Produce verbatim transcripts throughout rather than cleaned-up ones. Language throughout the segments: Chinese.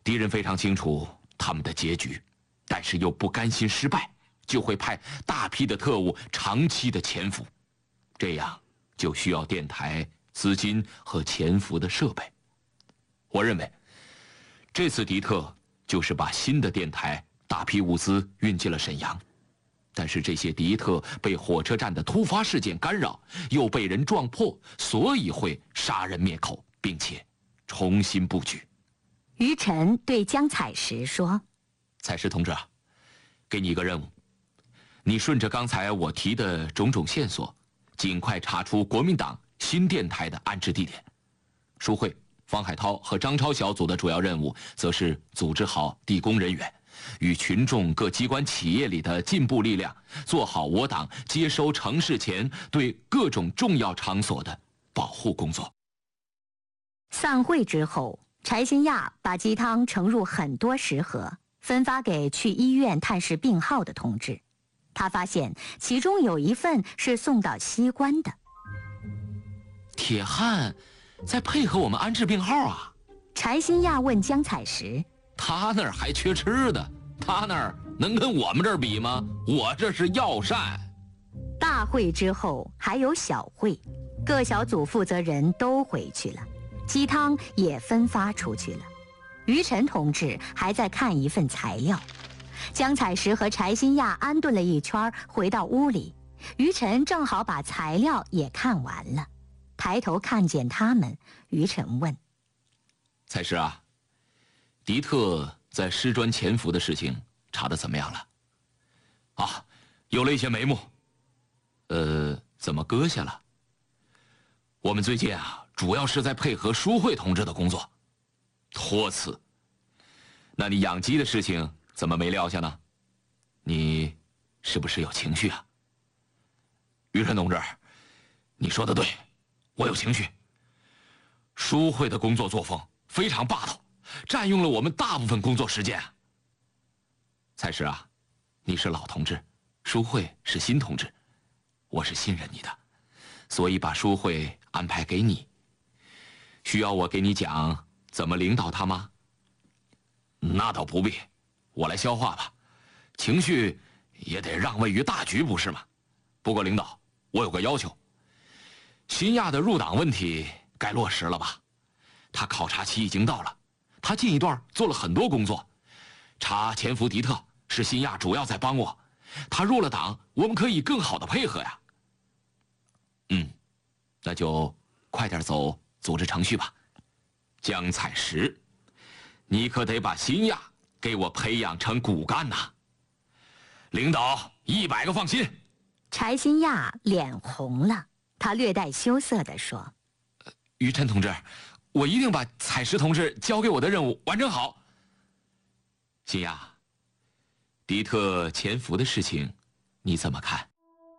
敌人非常清楚他们的结局，但是又不甘心失败，就会派大批的特务长期的潜伏，这样就需要电台、资金和潜伏的设备。我认为，这次敌特就是把新的电台、大批物资运进了沈阳，但是这些敌特被火车站的突发事件干扰，又被人撞破，所以会杀人灭口，并且重新布局。 于晨对江采石说：“ 采石同志啊，给你一个任务，你顺着刚才我提的种种线索，尽快查出国民党新电台的安置地点。舒慧、方海涛和张超小组的主要任务，则是组织好地工人员，与群众各机关企业里的进步力量，做好我党接收城市前对各种重要场所的保护工作。” 散会之后，柴新亚把鸡汤盛入很多食盒，分发给去医院探视病号的同志。他发现其中有一份是送到西关的。 铁汉在配合我们安置病号啊？ 柴新亚问江采石：“ 他那儿还缺吃的，他那儿能跟我们这儿比吗？我这是药膳。” 大会之后还有小会，各小组负责人都回去了，鸡汤也分发出去了。于晨同志还在看一份材料。江采石和柴新亚安顿了一圈，回到屋里，于晨正好把材料也看完了，抬头看见他们，于晨问：“ 采石啊，敌特在师专潜伏的事情查得怎么样了？”“啊，有了一些眉目。”“呃，怎么搁下了？”“我们最近啊，主要是在配合舒慧同志的工作，托辞。那你养鸡的事情怎么没撂下呢？你是不是有情绪啊？”“于晨同志，你说的对，我有情绪。舒慧的工作作风非常霸道，占用了我们大部分工作时间啊。”“采石啊，你是老同志，舒慧是新同志，我是信任你的，所以把舒慧安排给你。需要我给你讲怎么领导他吗？”“那倒不必，我来消化吧。情绪也得让位于大局，不是吗？不过领导，我有个要求，新亚的入党问题该落实了吧？他考察期已经到了，他近一段做了很多工作，查潜伏敌特是新亚主要在帮我，他入了党，我们可以更好的配合呀。”“嗯，那就快点走组织程序吧。江采石，你可得把新亚给我培养成骨干呐！领导一百个放心。” 柴新亚脸红了，他略带羞涩地说：“ 于晨同志，我一定把采石同志交给我的任务完成好。”“新亚，敌特潜伏的事情你怎么看？”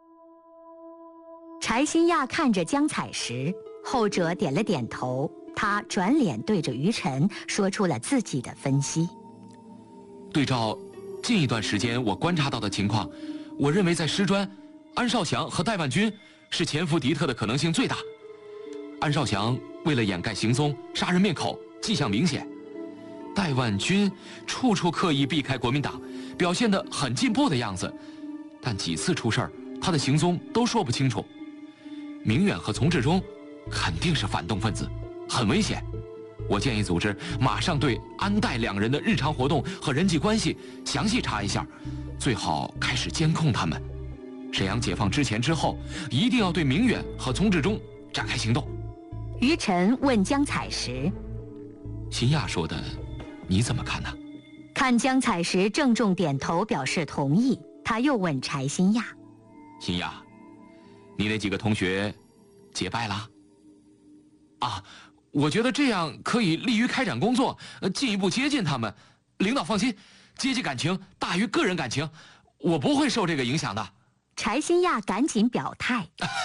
柴新亚看着江采石，后者点了点头，他转脸对着于晨说出了自己的分析。 “对照近一段时间我观察到的情况，我认为在师专，安少祥和戴万军是潜伏敌特的可能性最大。安少祥为了掩盖行踪，杀人灭口，迹象明显；戴万军处处刻意避开国民党，表现得很进步的样子，但几次出事儿，他的行踪都说不清楚。明远和丛志忠肯定是反动分子，很危险。我建议组织马上对安戴两人的日常活动和人际关系详细查一下，最好开始监控他们。沈阳解放之前之后，一定要对明远和丛志忠展开行动。” 于晨问江采石：“ 新亚说的，你怎么看呢？” 看江采石郑重点头表示同意，他又问柴新亚：“ 新亚，你那几个同学结拜啦？”“啊，我觉得这样可以利于开展工作，进一步接近他们。领导放心，阶级感情大于个人感情，我不会受这个影响的。” 柴新亚赶紧表态：“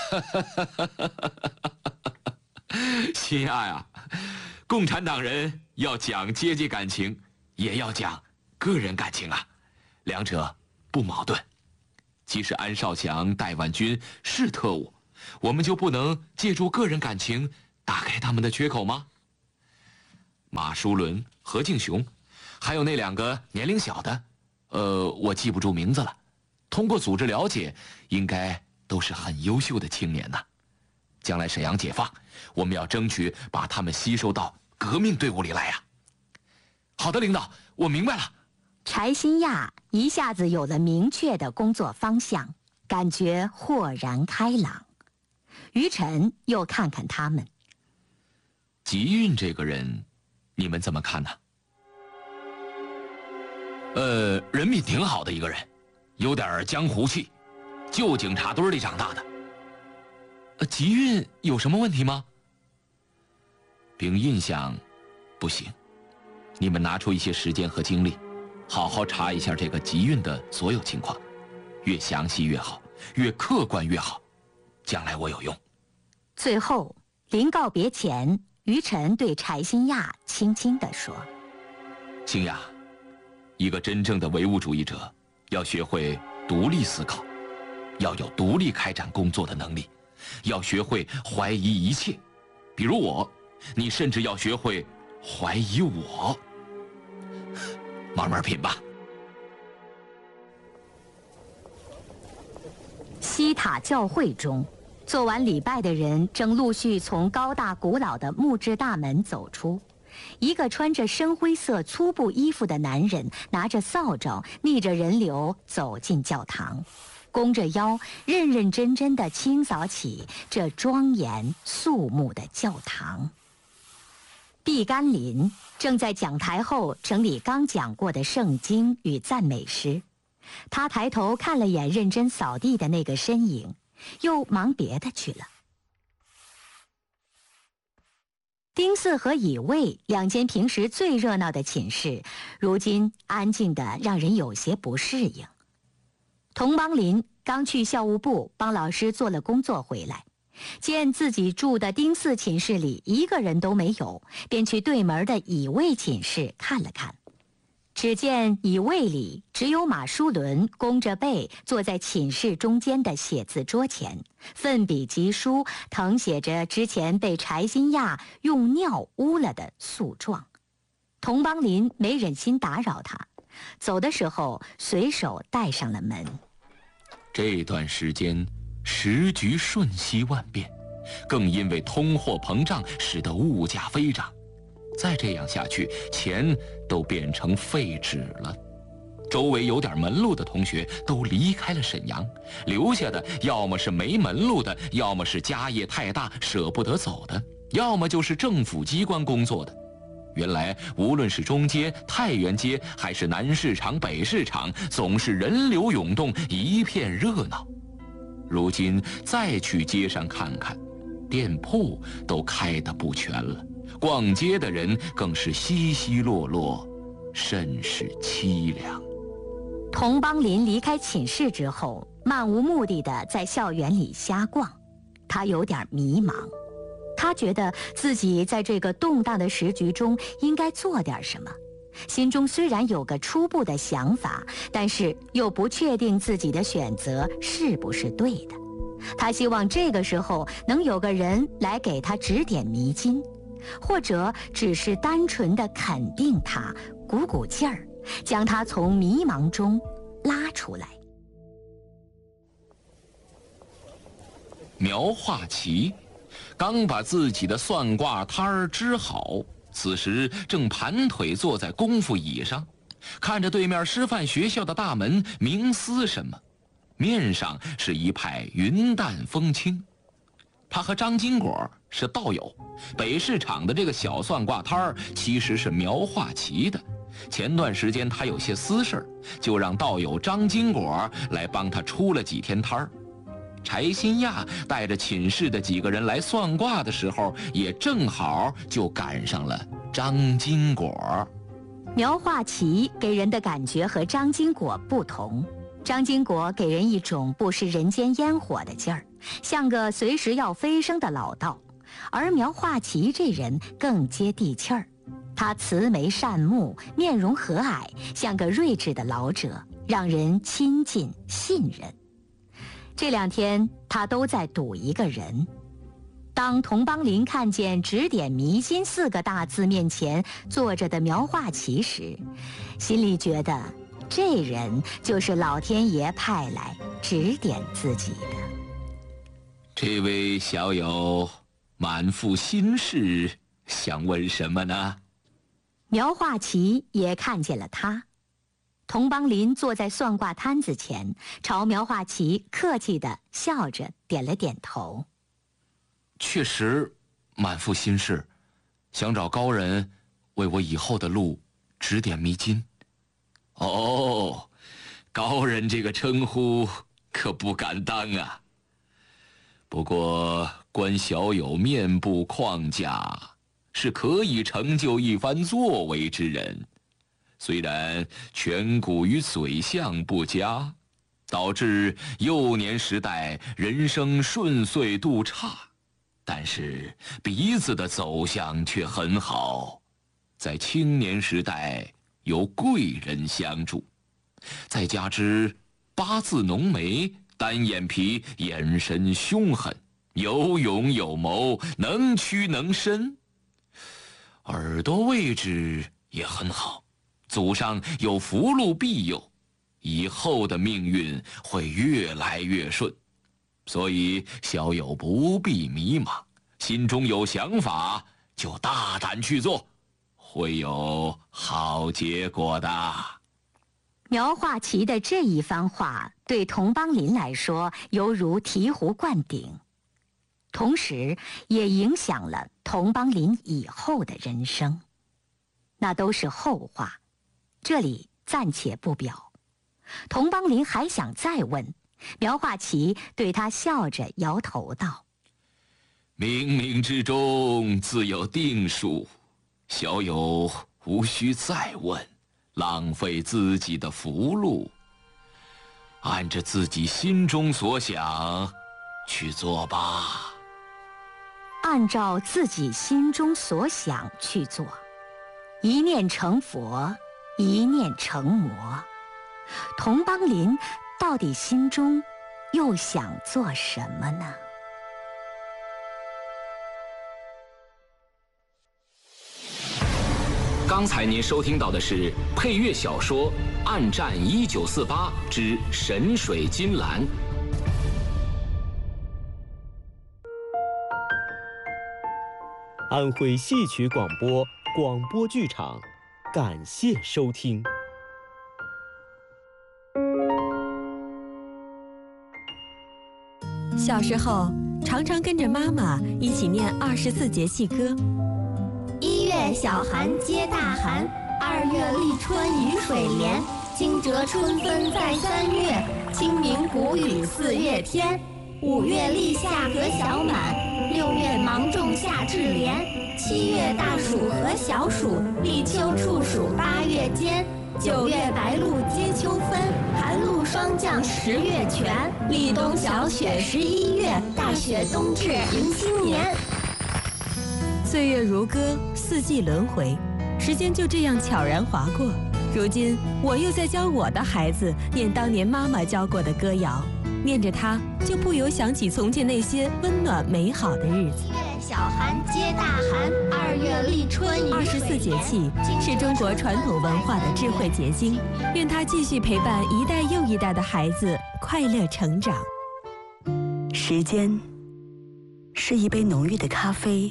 新亚呀，共产党人要讲阶级感情，也要讲个人感情啊，两者不矛盾。即使安少祥、戴万军是特务，我们就不能借助个人感情打开他们的缺口吗？马书伦、何敬雄还有那两个年龄小的，呃，我记不住名字了。通过组织了解，应该都是很优秀的青年呐。将来沈阳解放，我们要争取把他们吸收到革命队伍里来呀。好的，领导，我明白了。 柴新亚一下子有了明确的工作方向，感觉豁然开朗。于晨又看看他们。 吉运这个人，你们怎么看呢？呃，人品挺好的一个人，有点江湖气，旧警察堆里长大的。呃，吉运有什么问题吗？凭印象，不行。你们拿出一些时间和精力，好好查一下这个吉运的所有情况，越详细越好，越客观越好，将来我有用。 最后，临告别前，于晨对柴新亚轻轻地说：“ 新亚，一个真正的唯物主义者，要学会独立思考，要有独立开展工作的能力，要学会怀疑一切，比如我，你甚至要学会怀疑我。慢慢品吧。” 西塔教会中，做完礼拜的人正陆续从高大古老的木质大门走出。一个穿着深灰色粗布衣服的男人拿着扫帚，逆着人流走进教堂，弓着腰，认认真真地清扫起这庄严肃穆的教堂。毕甘林正在讲台后整理刚讲过的圣经与赞美诗，他抬头看了眼认真扫地的那个身影，又忙别的去了。丁四和乙卫两间平时最热闹的寝室，如今安静得让人有些不适应。童邦林刚去校务部帮老师做了工作回来，见自己住的丁四寝室里一个人都没有，便去对门的乙卫寝室看了看。只见乙卫里只有马书伦弓着背坐在寝室中间的写字桌前，奋笔疾书，誊写着之前被柴新亚用尿污了的诉状。童邦林没忍心打扰他，走的时候随手带上了门。 这段时间时局瞬息万变，更因为通货膨胀使得物价飞涨。再这样下去，钱都变成废纸了。周围有点门路的同学都离开了沈阳，留下的要么是没门路的，要么是家业太大舍不得走的，要么就是政府机关工作的。原来无论是中街、太原街，还是南市场、北市场，总是人流涌动，一片热闹。如今再去街上看看，店铺都开得不全了，逛街的人更是稀稀落落，甚是凄凉。 童邦林离开寝室之后，漫无目的地在校园里瞎逛，他有点迷茫。他觉得自己在这个动荡的时局中应该做点什么，心中虽然有个初步的想法，但是又不确定自己的选择是不是对的。他希望这个时候能有个人来给他指点迷津，或者只是单纯的肯定他，鼓鼓劲儿，将他从迷茫中拉出来。 苗化奇刚把自己的算卦摊儿支好，此时正盘腿坐在功夫椅上，看着对面师范学校的大门，冥思什么，面上是一派云淡风轻。他和张金果是道友，北市场的这个小算卦摊儿其实是苗化奇的。前段时间他有些私事，就让道友张金果来帮他出了几天摊儿。柴新亚带着寝室的几个人来算卦的时候，也正好就赶上了张金果。 苗化奇给人的感觉和张金果不同，张金果给人一种不食人间烟火的劲儿，像个随时要飞升的老道，而苗化奇这人更接地气儿。他慈眉善目，面容和蔼，像个睿智的老者，让人亲近信任。这两天他都在赌一个人， 当佟邦林看见指点迷津四个大字面前坐着的苗化琪时，心里觉得这人就是老天爷派来指点自己的。 这位小友满腹心事，想问什么呢？ 苗化琪也看见了他。佟邦林坐在算卦摊子前，朝苗化琪客气地笑着点了点头。 确实满腹心事，想找高人为我以后的路指点迷津。哦，高人这个称呼可不敢当啊。不过观小友面部框架，是可以成就一番作为之人。虽然颧骨与嘴相不佳，导致幼年时代人生顺遂度差，但是鼻子的走向却很好，在青年时代有贵人相助，再加之八字浓眉，单眼皮，眼神凶狠，有勇有谋，能屈能伸。耳朵位置也很好，祖上有福禄庇佑，以后的命运会越来越顺。所以小友不必迷茫，心中有想法就大胆去做，会有好结果的。 苗化琪的这一番话对佟邦林来说犹如醍醐灌顶，同时也影响了佟邦林以后的人生。那都是后话，这里暂且不表。佟邦林还想再问，苗化琪对他笑着摇头道： 冥冥之中自有定数，小友无需再问，浪费自己的福禄，按着自己心中所想去做吧。 按照自己心中所想去做，一念成佛，一念成魔。佟邦林到底心中又想做什么呢？ 刚才您收听到的是配乐小说《暗战一九四八之神水金兰》。 安徽戏曲广播广播剧场，感谢收听。 小时候，常常跟着妈妈一起念二十四节气歌。 一月小寒接大寒，二月立春雨水连，惊蛰春分在三月，清明谷雨四月天，五月立夏和小满，六月芒种夏至连，七月大暑和小暑，立秋处暑八月间，九月白露接秋分，寒露霜降十月全，立冬小雪十一月，大雪冬至迎新年。 岁月如歌，四季轮回，时间就这样悄然划过。如今，我又在教我的孩子念当年妈妈教过的歌谣，念着它，就不由想起从前那些温暖美好的日子。 一月小寒接大寒，二月立春雨水连。 二十四节气是中国传统文化的智慧结晶，愿它继续陪伴一代又一代的孩子快乐成长。 时间是一杯浓郁的咖啡，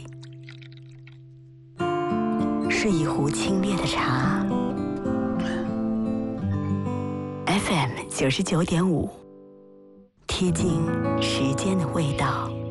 是一壶清冽的茶。F M 九十九点五，贴近时间的味道。